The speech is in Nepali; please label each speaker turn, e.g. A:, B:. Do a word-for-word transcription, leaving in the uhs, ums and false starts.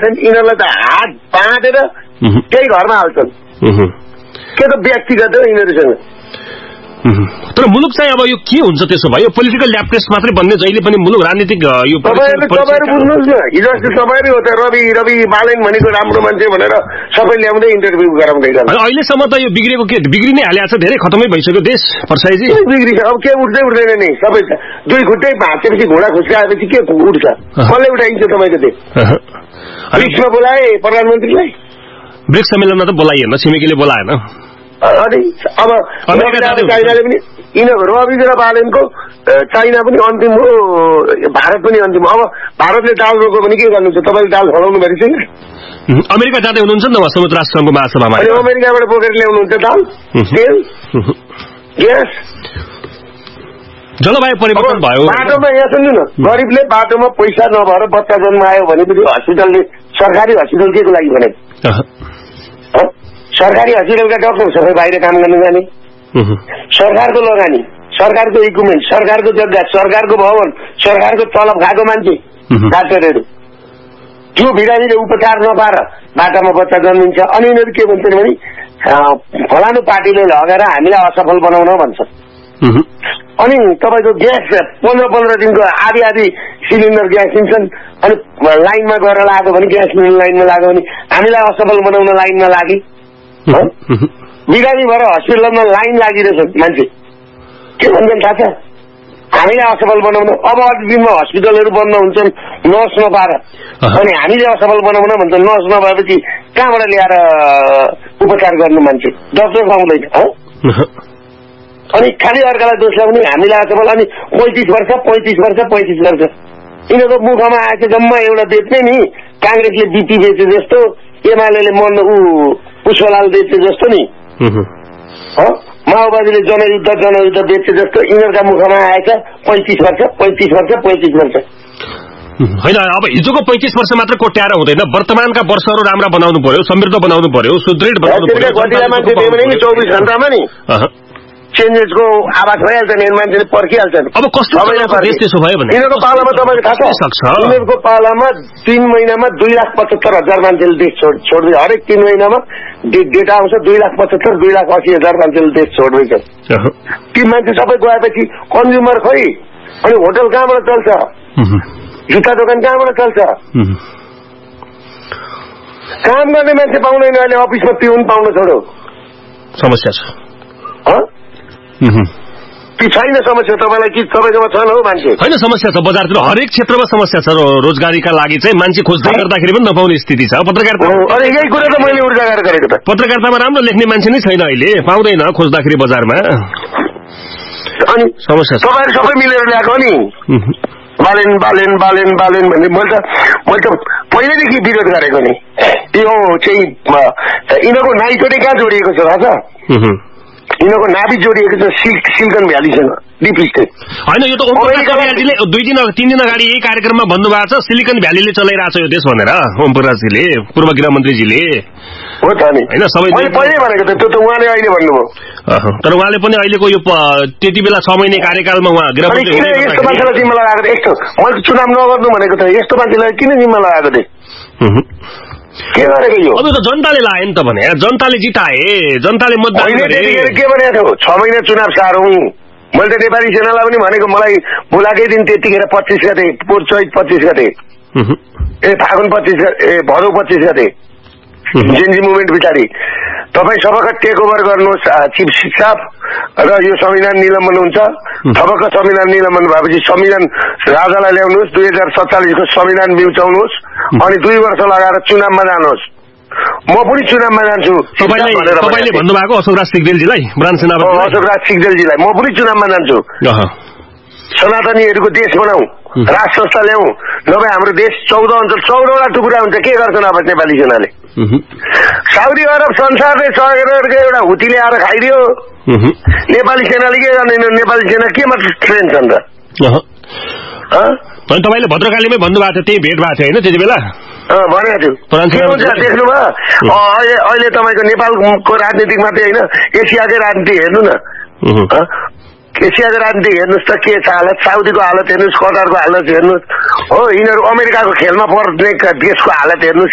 A: छन् यिनीहरूलाई त हात बाँधेर केही घरमा हाल्छन् के त व्यक्तिगत हो यिनीहरूसँग।
B: तर मुलुक चाहिँ अब यो के हुन्छ त्यसो भए यो पोलिटिकल ल्याब टेस्ट मात्रै बन्ने जहिले पनि मुलुक राजनीतिक यो
A: तपाईँहरू तपाईँहरू बुझ्नुहोस् न हिजो अस्ति तपाईँहरू हो त रवि रवि बालेन भनेको राम्रो मान्छे भनेर सबै ल्याउँदै इन्टरभ्यू गराउँदै जान्छ।
B: अहिलेसम्म त यो बिग्रेको के बिग्रि नै हालेको छ धेरै खतमै भइसक्यो देश परसाईजी
A: बिग्रिन्छ अब के उठ्दै उठ्दैन नि सबै दुई खुट्टै भाँचेपछि घोडा खुस्काएपछि के उठ्छ कसले उठाइन्छ तपाईँको देश। ब्रिक्समा बोलाए प्रधानमन्त्रीलाई
B: ब्रिक्स सम्मेलनमा त बोलाइएन छिमेकीले बोलाएन
A: अनि अब चाइनाले पनि यिनीहरू रवि र बालेनको चाइना पनि अन्तिम हो भारत पनि अन्तिम अब भारतले दाल रोक्यो भने के गर्नुहुन्छ तपाईँले दाल फलाउनु भएको छैन।
B: अमेरिका जाँदै हुनुहुन्छ नि त संयुक्त राष्ट्र संघको महासभामा
A: अनि अमेरिकाबाट बोकेर ल्याउनुहुन्छ दाल तेल ग्यास
B: जलवायु परिवर्तन भयो
A: बाटोमा यहाँ सुन्नु न गरिबले बाटोमा पैसा नभएर बच्चा जन्मायो भनेपछि हस्पिटलले सरकारी हस्पिटल के को लागि भनेको सरकारी हस्पिटलका डाक्टर सबै बाहिर काम गर्न जाने सरकारको लगानी सरकारको इक्विपमेन्ट सरकारको जग्गा सरकारको भवन सरकारको तलब खाएको मान्छे डाक्टरहरू त्यो बिरामीले उपचार नपाएर बाटामा बच्चा जन्मिन्छ अनि यिनीहरू के भन्छन् भने फलानु पार्टीले लगेर हामीलाई असफल बनाउन भन्छ। अनि तपाईँको ग्यास पन्ध्र पन्ध्र दिनको आधी आधी सिलिन्डर ग्यास दिन्छन् अनि लाइनमा गएर लाग्यो भने ग्यास मिल्ने लाइनमा लाग्यो भने हामीलाई असफल बनाउन लाइनमा लागि बिरामी भएर हस्पिटलमा लाइन लागिरहेछ मान्छे के भन्छन् थाहा छ हामीलाई असफल बनाउन अब अझ दिनमा हस्पिटलहरू बन्द हुन्छन् नर्स नपाएर अनि हामीले असफल बनाउन भन्छ नर्स नभएपछि कहाँबाट ल्याएर उपचार गर्नु मान्छे डाक्टर पाउँदैन अनि खालि अर्कालाई दोष लगाउने हामीलाई असफल अनि पैँतिस वर्ष पैँतिस वर्ष पैँतिस वर्ष यिनीहरूको मुखमा आएको जम्मा एउटा बेच्ने नि काङ्ग्रेसले बिपी बेचे जस्तो एमाले मन ऊ पुष्पलाल बेचे जस्तो नि माओवादीले जनयुद्ध जनयुद्ध बेचे जस्तो यिनीहरूका मुखमा आएछ पैँतिस वर्ष पैँतिस वर्ष पैँतिस वर्ष
B: होइन। अब हिजोको पैँतिस वर्ष मात्र कोट्याएर हुँदैन वर्तमानका वर्षहरू राम्रा बनाउनु पर्यो समृद्ध बनाउनु पर्यो सुदृढ बनाउनु पर्यो
A: चौबिस घण्टामा नि चेन्जेसको आवाज भइहाल्छ नि मान्छेले पर्खिहाल्छन्।
B: अब कस्तो देश त्यसो भयो भने
A: यिनीहरूको पालामा तपाईँको थाहा छ यिनीहरूको पालामा तीन महिनामा दुई लाख पचहत्तर हजार मान्छेले देश छोड छोड्दै हरेक तीन महिनामा डेटा आउँछ दुई लाख पचहत्तर दुई लाख असी हजार मान्छेले देश छोड्दैछ। ती मान्छे सबै गएपछि कन्ज्युमर खोइ अनि होटल कहाँबाट चल्छ जुत्ता दोकान कहाँबाट चल्छ काम गर्ने मान्छे पाउँदैन अहिले अफिसमा पिउन पाउन छोडो
B: समस्या छ
A: कि छैन समस्या तपाईँलाई कि तपाईँकोमा छैन हो मान्छे
B: होइन समस्या छ बजारतिर हरेक क्षेत्रमा समस्या छ रोजगारीका लागि चाहिँ मान्छे खोज्दै गर्दाखेरि पनि नपाउने स्थिति छ पत्रकारिता
A: अरे यही कुरा त मैले उजागर गरेको त
B: पत्रकारितामा राम्रो लेख्ने मान्छे नै छैन अहिले पाउँदैन खोज्दाखेरि बजारमा
A: अनि
B: समस्या छ
A: तपाईँहरू सबै मिलेर ल्याएको नि बालेन बालेन बालेन बालेन भन्ने मैले त मैले त पहिल्यैदेखि विरोध गरेको नि यो चाहिँ यिनीहरूको नाइटोले कहाँ जोडिएको छ थाहा छ यिनीहरूको नाभि जोडिएको छ सिल्क सिलिकन भ्यालीसँग डिप स्टेट
B: होइन यो त ओम प्रकाशले दुई दिन तीन दिन अगाडि यही कार्यक्रममा भन्नुभएको छ सिलिकन भ्यालीले चलाइरहेको छ यो देश भनेर ओम प्रकाशजीले पूर्व गृहमन्त्रीजीले
A: हो त नि
B: होइन सबै
A: मैले पहिल्यै भनेको त त्यो त उहाँले अहिले भन्नुभयो
B: तर उहाँले पनि अहिलेको यो त्यति बेला छ महिने कार्यकालमा उहाँ गृहमन्त्री
A: यस्तो मान्छेलाई जिम्मा लगाएको यस्तो मैले चुनाव नगर्नु भनेको त यस्तो मान्छेलाई किन जिम्मा लगाएको थिएँ के गरेको यो
B: अब त जनताले लाए नि त भने जनताले जिताए जनताले मतदान गरे
A: के भनेको थियो छ महिना चुनाव सारौँ मैले त नेपाली सेनालाई पनि भनेको मलाई बोलाकै दिन त्यतिखेर पच्चिस गते पोर चैत पच्चिस गते ए फागुन पच्चिस गते ए भदौ पच्चिस गते जेएनजी मुभमेन्ट पछाडि तपाईँ सबैका टेक ओभर गर्नुहोस् चिफ शिक्षक र यो संविधान निलम्बन हुन्छ सबैका संविधान निलम्बन भएपछि संविधान राजालाई ल्याउनुहोस् दुई हजार सत्तालिसको संविधान बिउचाउनुहोस् अनि दुई वर्ष लगाएर चुनावमा जानुहोस् म पनि चुनावमा जान्छु
B: तपाईँले भन्नुभएको अशोकराज सिग्देलजीलाई
A: अशोकराज सिग्देलजीलाई म पनि चुनावमा जान्छु सनातनीहरूको देश बनाऊ राज संस्था ल्याऊ नभए हाम्रो देश चौध अञ्चल चौधवटा टुक्रा हुन्छ के गर्छन् अब नेपाली सेनाले साउदी अरब संसारले सहयोगको एउटा हुतीले आएर खाइदियो नेपाली सेनाले के गर्दैन नेपाली सेना केमा ट्रेन छ नि त
B: तपाईँले भद्रकालीमै भन्नुभएको थियो त्यही भेट भएको थियो होइन त्यति बेला
A: भनेको थियो देख्नुभयो अहिले तपाईँको नेपालको राजनीतिक मात्रै होइन एसियाकै राजनीति हेर्नु न एसियाको राजनीति हेर्नुहोस् त के छ हालत साउदीको हालत हेर्नुहोस् कतारको हालत हेर्नुहोस् हो यिनीहरू अमेरिकाको खेलमा पर्ने देशको हालत हेर्नुहोस्